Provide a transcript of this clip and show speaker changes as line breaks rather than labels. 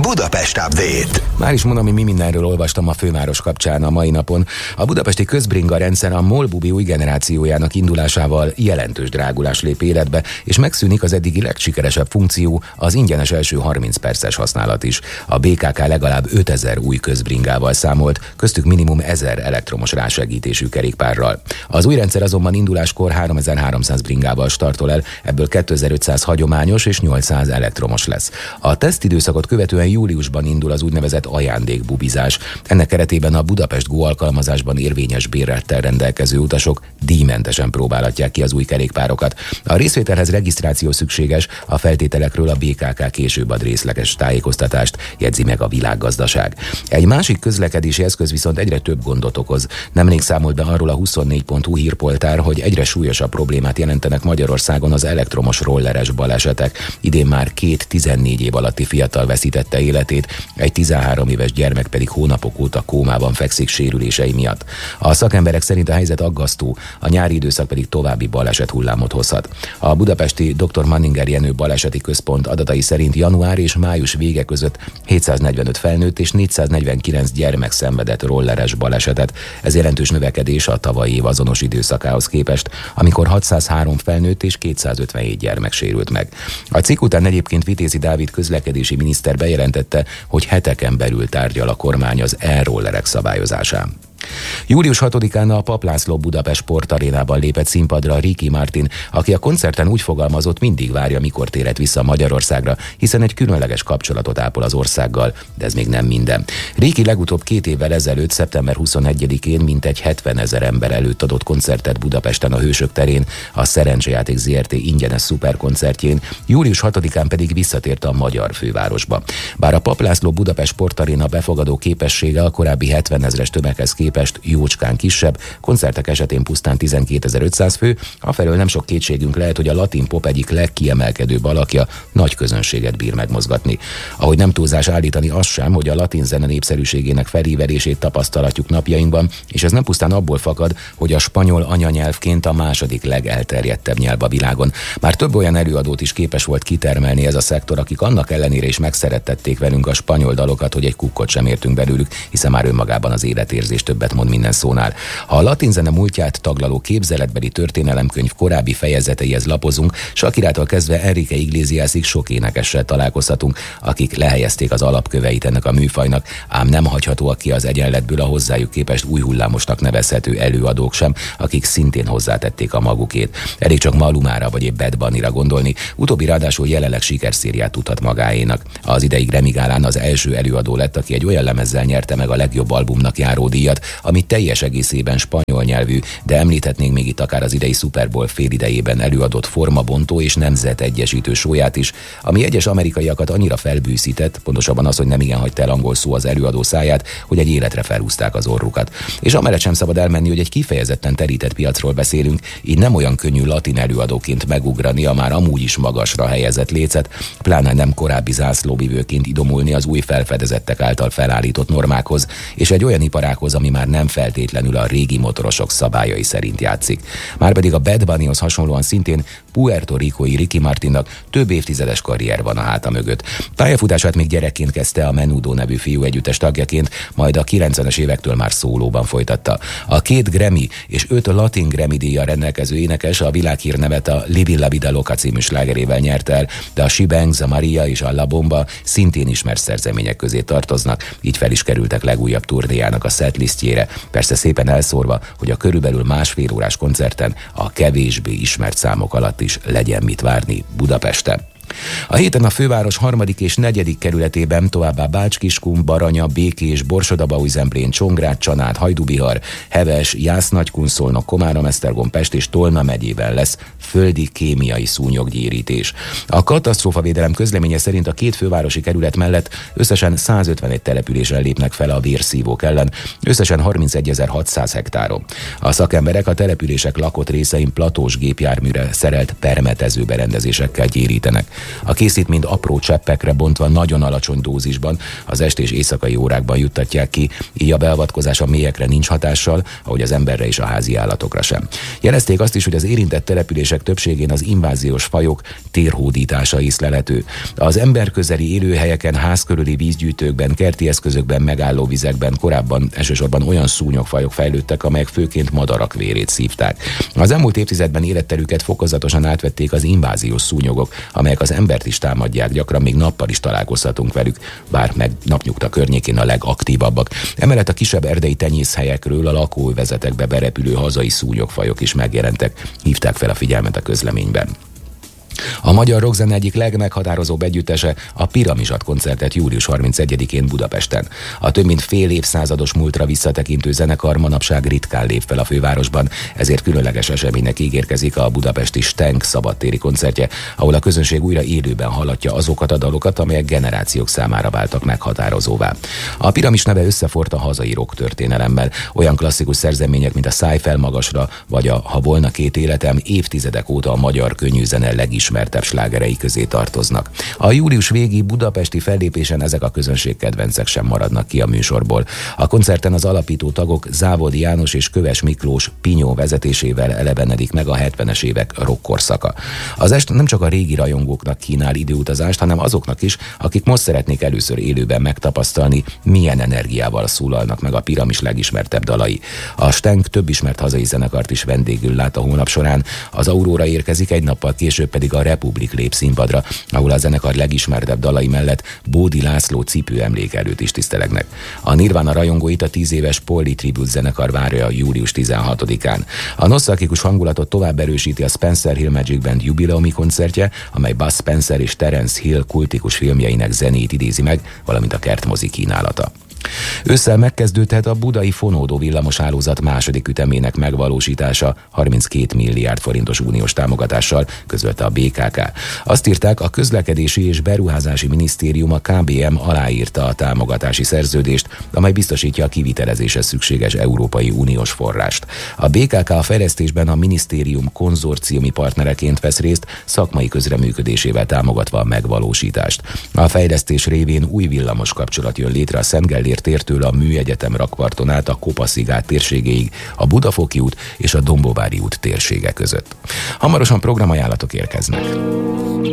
Budapest Update.
Már is mondom, hogy mi mindenről olvastam a főváros kapcsán a mai napon. A budapesti közbringa rendszer a MOL-Bubi új generációjának indulásával jelentős drágulás lép életbe, és megszűnik az eddigi legsikeresebb funkció, az ingyenes első 30 perces használat is. A BKK legalább 5000 új közbringával számolt, köztük minimum 1000 elektromos rásegítésű kerékpárral. Az új rendszer azonban induláskor 3300 bringával startol el, ebből 2500 hagyományos és 800 elektromos lesz. A tesztidőszakot követően júliusban indul az úgynevezett ajándékbubizás. Ennek keretében a Budapest Go alkalmazásban érvényes bérlettel rendelkező utasok díjmentesen próbálhatják ki az új kerékpárokat. A részvételhez regisztráció szükséges, a feltételekről a BKK később ad részleges tájékoztatást, jegyzi meg a Világgazdaság. Egy másik közlekedési eszköz viszont egyre több gondot okoz. Nemrég számolt be arról a 24.hu hírpoltár, hogy egyre súlyosabb problémát jelentenek Magyarországon az elektromos rolleres balesetek. Idén már 2 14 év alatti fiatal veszítette életét, egy 13 éves gyermek pedig hónapok óta kómában fekszik sérülései miatt. A szakemberek szerint a helyzet aggasztó, a nyári időszak pedig további baleset hullámot hozhat. A budapesti Dr. Manninger Jenő baleseti központ adatai szerint január és május vége között 745 felnőtt és 449 gyermek szenvedett rolleres balesetet. Ez jelentős növekedés a tavalyi év azonos időszakához képest, amikor 603 felnőtt és 257 gyermek sérült meg. A cikk után egyébként Vitézi Dávid közlekedési miniszter bejelentette, hogy heteken belül tárgyal a kormány az e-rollerek szabályozásán. Július 6-án a Papp László Budapest Sportarénában lépett színpadra Ricky Martin, aki a koncerten úgy fogalmazott, mindig várja, mikor térhet vissza Magyarországra, hiszen egy különleges kapcsolatot ápol az országgal, de ez még nem minden. Ricky legutóbb 2 évvel ezelőtt, szeptember 21-én mintegy 70 000 ember előtt adott koncertet Budapesten a Hősök terén, a Szerencsejáték Zrt. Ingyenes szuperkoncertjén, július 6-án pedig visszatért a magyar fővárosba. Bár a Papp László Budapest Sportaréna befogadó képessége a korábbi 70 000-es tömeghez képest jócskán kisebb, koncertek esetén pusztán 12.500 fő, afelől nem sok kétségünk lehet, hogy a latin pop egyik legkiemelkedőbb alakja nagy közönséget bír megmozgatni. Ahogy nem túlzás állítani az sem, hogy a latin zene népszerűségének felívelését tapasztalatjuk napjainkban, és ez nem pusztán abból fakad, hogy a spanyol anyanyelvként a második legelterjedtebb nyelv a világon. Már több olyan előadót is képes volt kitermelni ez a szektor, akik annak ellenére is megszerettették velünk a spanyol dalokat, hogy egy kukkot sem értünk belőlük, hiszen már önmagában az életérzés többet mond minden szónál. Ha a latin zene múltját taglaló képzeletbeli történelemkönyv korábbi fejezeteihez lapozunk, Shakirától kezdve Enrique Iglesiasig sok énekessel találkozhatunk, akik lehelyezték az alapköveit ennek a műfajnak, ám nem hagyhatóak ki az egyenletből a hozzájuk képest új hullámosnak nevezhető előadók sem, akik szintén hozzátették a magukét. Elég csak Malumára vagy épp Bad Bunnyra gondolni, utóbbi ráadásul jelenleg sikerszériát tudhat magáénak. Az idei Grammy gálán az első előadó lett, aki egy olyan lemezzel nyerte meg a legjobb albumnak járó díjat, ami teljes egészében spanyol nyelvű, de említhetnénk még itt akár az idei Super Bowl félidejében előadott formabontó és nemzetegyesítő sóját is, ami egyes amerikaiakat annyira felbűszített, pontosabban az, hogy nem igen hagyta el angol szó az előadó száját, hogy egy életre felhúzták az orrukat. És amellett sem szabad elmenni, hogy egy kifejezetten terített piacról beszélünk, így nem olyan könnyű latin előadóként megugrani a már amúgy is magasra helyezett lécet, pláne nem korábbi zászlóvivőként idomulni az új felfedezettek által felállított normákhoz, és egy olyan iparághoz, ami már nem feltétlenül a régi motorosok szabályai szerint játszik. Márpedig a Bad Bunnyhoz hasonlóan szintén Puerto Ricói Ricky Martinnak több évtizedes karrier van a háta mögött. Pályafutását még gyerekként kezdte a Menudo nevű fiúegyüttes tagjaként, majd a 90-es évektől már szólóban folytatta. A 2 Grammy és 5 latin Grammy díjjal rendelkező énekes a világhírnevet a Livin la Vida Loca című slágerével nyert el, de a She Bangs, a Maria és a La Bomba szintén ismert szerzemények közé tartoznak, így fel is kerültek legújabb turnéjának a setlistjére, persze szépen elszórva, hogy a körülbelül 1,5 órás koncerten a kevésbé ismert számok alatt is legyen mit várni Budapesten. A héten a főváros 3. és 4. kerületében, továbbá Bács-Kiskun, Baranya, Békés, Borsod-Abaúj-Zemplén, Csongrád, Csanád, Hajdubihar, Heves, Jász-Nagykun, Szolnok, Komárom-Esztergom, Pest és Tolna megyében lesz földi kémiai szúnyoggyérítés. A katasztrófavédelem közleménye szerint a 2 fővárosi kerület mellett összesen 151 településen lépnek fel a vérszívók ellen, összesen 31.600 hektáron. A szakemberek a települések lakott részein platós gépjárműre szerelt permetező berendezésekkel gyérítenek. A készítményt apró cseppekre bontva nagyon alacsony dózisban, az esti és éjszakai órákban juttatják ki, így a beavatkozás a mélyekre nincs hatással, ahogy az emberre és a házi állatokra sem. Jelezték azt is, hogy az érintett települések többségén az inváziós fajok térhódítása is lelhető. Az emberközeli élőhelyeken, ház körüli vízgyűjtőkben, kerti eszközökben, megálló vizekben korábban elsősorban olyan szúnyogfajok fejlődtek, amelyek főként madarak vérét szívták. Az elmúlt évtizedben életterüket fokozatosan átvették az inváziós szúnyogok, amelyek az embert is támadják, gyakran még nappal is találkozhatunk velük, bár meg napnyugta környékén a legaktívabbak. Emellett a kisebb erdei tenyészhelyekről a lakóövezetekbe berepülő hazai szúnyogfajok is megjelentek, hívták fel a figyelmet a közleményben. A magyar rockzene egyik legmeghatározóbb együttese a Piramisat koncertet július 31-én Budapesten. A több mint fél évszázados múltra visszatekintő zenekar manapság ritkán lép fel a fővárosban, ezért különleges eseménynek ígérkezik a budapesti Stenk szabadtéri koncertje, ahol a közönség újra élőben hallatja azokat a dalokat, amelyek generációk számára váltak meghatározóvá. A Piramis neve összeforrt a hazai rock történelemmel, olyan klasszikus szerzemények, mint a Szállj fel magasra, vagy a Ha volna két életem évtizedek óta a magyar könnyűzene legismertebb slágerei közé tartoznak. A július végi budapesti fellépésen ezek a közönség kedvencek sem maradnak ki a műsorból. A koncerten az alapító tagok Závodi János és Köves Miklós Pinyó vezetésével elevenedik meg a 70-es évek rock korszaka. Az est nem csak a régi rajongóknak kínál időutazást, hanem azoknak is, akik most szeretnék először élőben megtapasztalni, milyen energiával szólalnak meg a Piramis legismertebb dalai. A Stenk több ismert hazai zenekart is vendégül lát a hónap során, az Aurora érkezik, egy nappal később pedig a Republik lép színpadra, ahol a zenekar legismertebb dalai mellett Bódi László cipő emlékelőt is tisztelegnek. A Nirvana rajongóit a 10 éves Polly Tribute zenekar várja július 16-án. A nosztalgikus hangulatot tovább erősíti a Spencer Hill Magic Band jubileumi koncertje, amely Buzz Spencer és Terence Hill kultikus filmjeinek zenét idézi meg, valamint a kertmozi kínálata. Ősszel megkezdődhet a budai fonódó villamoshálózat második ütemének megvalósítása 32 milliárd forintos uniós támogatással, közölte a BKK. Azt írták, a Közlekedési és Beruházási Minisztérium, a KBM aláírta a támogatási szerződést, amely biztosítja a kivitelezéshez szükséges Európai Uniós forrást. A BKK a fejlesztésben a minisztérium konzorciumi partnereként vesz részt, szakmai közreműködésével támogatva a megvalósítást. A fejlesztés révén új villamos kapcsolat jön létre a Szent Gellér tértől a Műegyetem rakparton át a Kopaszigát térségéig, a Budafoki út és a Dombovári út térsége között. Hamarosan programajánlatok érkeznek.